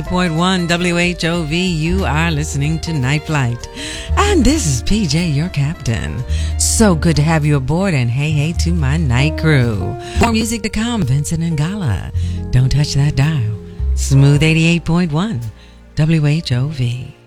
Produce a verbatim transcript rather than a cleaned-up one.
point one W H O V, you are listening to Night Flight. And this is P J, your captain. So good to have you aboard, and hey, hey to my night crew. More music to come, Vincent and Gala. Don't touch that dial. Smooth eighty-eight point one W H O V.